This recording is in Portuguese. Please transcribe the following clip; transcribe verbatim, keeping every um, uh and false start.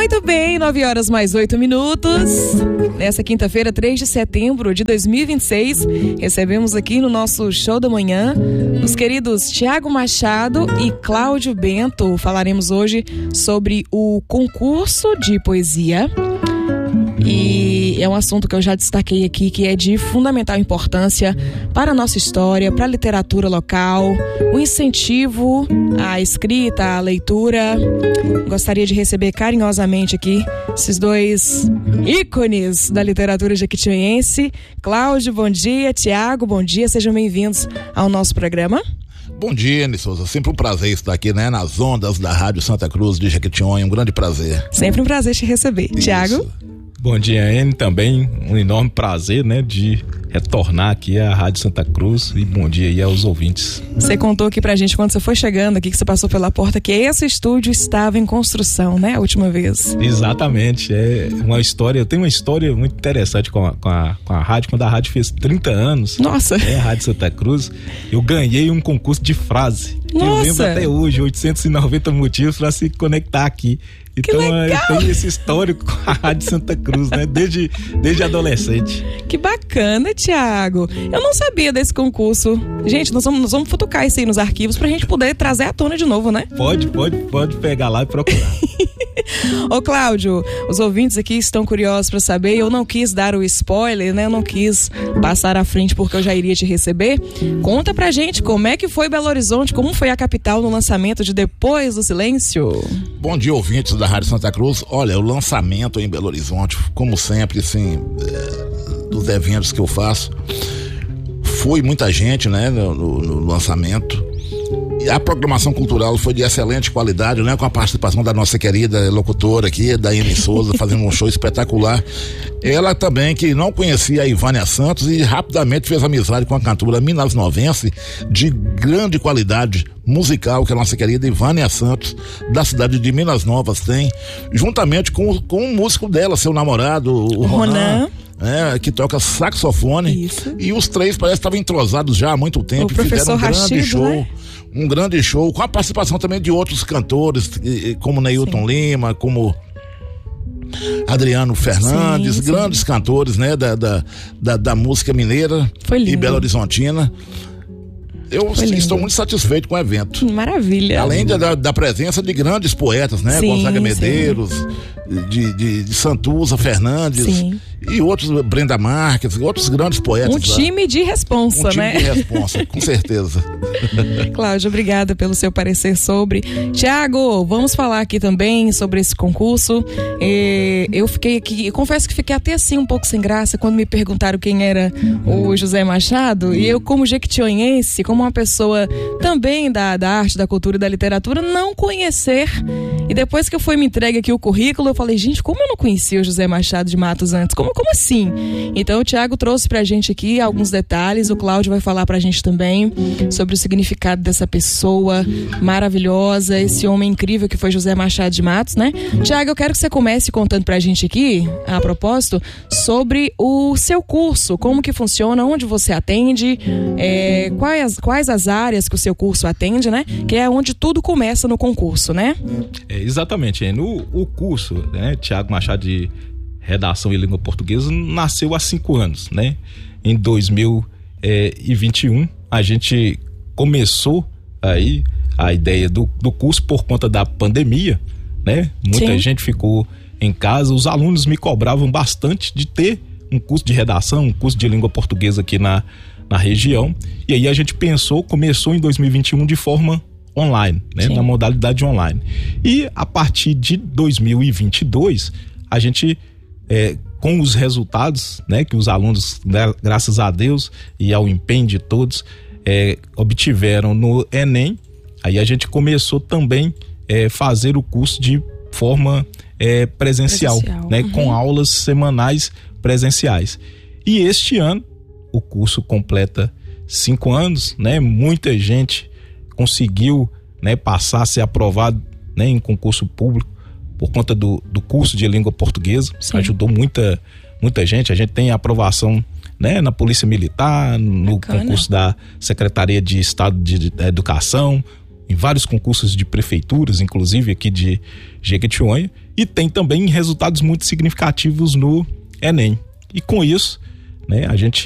Muito bem, nove horas mais oito minutos. Nessa quinta-feira, três de setembro de dois mil e vinte e seis, recebemos aqui no nosso show da manhã os queridos Tiago Machado e Cláudio Bento. Falaremos hoje sobre o concurso de poesia. E é um assunto que eu já destaquei aqui, que é de fundamental importância para a nossa história, para a literatura local, o incentivo à escrita, à leitura. Gostaria de receber carinhosamente aqui esses dois ícones da literatura jequitinhonhense. Cláudio, bom dia. Tiago, bom dia. Sejam bem-vindos ao nosso programa. Bom dia, Anny Souza. Sempre um prazer estar aqui, né? Nas ondas da Rádio Santa Cruz de Jequitinhonha. Um grande prazer. Sempre um prazer te receber. Isso. Tiago? Bom dia, Anny. Também um enorme prazer, né, de retornar aqui à Rádio Santa Cruz, e bom dia aí aos ouvintes. Você contou aqui pra gente quando você foi chegando aqui, que você passou pela porta, que esse estúdio estava em construção, né, a última vez. Exatamente, é uma história, eu tenho uma história muito interessante com a, com a, com a rádio. Quando a rádio fez trinta anos, nossa, é, a Rádio Santa Cruz, eu ganhei um concurso de frase. Nossa. Eu lembro até hoje, oitocentos e noventa motivos para se conectar aqui. Então eu tenho esse histórico com a Rádio Santa Cruz, né? Desde, desde adolescente. Que bacana, Tiago. Eu não sabia desse concurso. Gente, nós vamos, nós vamos futucar isso aí nos arquivos pra gente poder trazer à tona de novo, né? Pode, pode, pode pegar lá e procurar. Ô Cláudio, os ouvintes aqui estão curiosos para saber, eu não quis dar o spoiler, né? Eu não quis passar à frente porque eu já iria te receber. Conta pra gente como é que foi Belo Horizonte, como foi a capital no lançamento de Depois do Silêncio. Bom dia, ouvintes da Rádio Santa Cruz. Olha, o lançamento em Belo Horizonte, como sempre, assim, é, dos eventos que eu faço, foi muita gente, né, no, no, no lançamento. E a programação cultural foi de excelente qualidade, né? Com a participação da nossa querida locutora aqui, da Anny Souza, fazendo um show espetacular. Ela também, que não conhecia a Ivânia Santos, e rapidamente fez amizade com a cantora minas-novense de grande qualidade musical, que a nossa querida Ivânia Santos, da cidade de Minas Novas, tem, juntamente com, com um músico dela, seu namorado, o, o Ronan. É, que toca saxofone. Isso. E os três parece que estavam entrosados já há muito tempo. O professor fizeram um grande Rachido, show, né? Um grande show, com a participação também de outros cantores, como Neilton Lima, como Adriano Fernandes, sim, grandes sim. cantores, né, da, da, da, da música mineira e Belo Horizontina. Eu estou muito satisfeito com o evento. Maravilha. Além da, da presença de grandes poetas, né? Sim, Gonzaga Medeiros, de, de, de Santuza Fernandes, sim. e outros, Brenda Marques, outros grandes poetas. Um time lá. de responsa, um time né? de responsa, com certeza. Cláudio, obrigada pelo seu parecer sobre. Tiago, vamos falar aqui também sobre esse concurso. É, eu fiquei aqui, eu confesso que fiquei até assim um pouco sem graça quando me perguntaram quem era o José Machado, e eu, como jequitinhonhense, como uma pessoa também da, da arte, da cultura e da literatura, não conhecer. E depois que eu fui me entregue aqui o currículo, eu falei, gente, como eu não conhecia o José Machado de Matos antes? Como, como assim? Então o Tiago trouxe pra gente aqui alguns detalhes, o Cláudio vai falar pra gente também sobre o significado dessa pessoa maravilhosa, esse homem incrível que foi José Machado de Matos, né? Tiago, eu quero que você comece contando pra gente aqui, a propósito, sobre o seu curso, como que funciona, onde você atende, é, quais, quais as áreas que o seu curso atende, né? Que é onde tudo começa no concurso, né? É, exatamente, no o curso, né, Tiago Machado de Redação e Língua Portuguesa nasceu há cinco anos, né? Em dois mil e vinte e um a gente começou aí a ideia do, do curso por conta da pandemia, né? Muita Sim. gente ficou em casa, os alunos me cobravam bastante de ter um curso de redação, um curso de língua portuguesa aqui na, na região, e aí a gente pensou, começou em dois mil e vinte e um de forma online, né? Na modalidade online. E a partir de dois mil e vinte e dois, a gente, é, com os resultados, né, que os alunos, né, graças a Deus e ao empenho de todos, é, obtiveram no Enem, aí a gente começou também é, fazer o curso de forma é, presencial, presencial, né, uhum. com aulas semanais presenciais. E este ano, o curso completa cinco anos, né? Muita gente conseguiu, né, passar a ser aprovado, né, em concurso público por conta do, do curso de língua portuguesa. Sim. Ajudou muita, muita gente. A gente tem aprovação, né, na Polícia Militar, no Bacana. concurso da Secretaria de Estado de Educação, em vários concursos de prefeituras, inclusive aqui de Jequitinhonha, e tem também resultados muito significativos no Enem. E com isso, né, a gente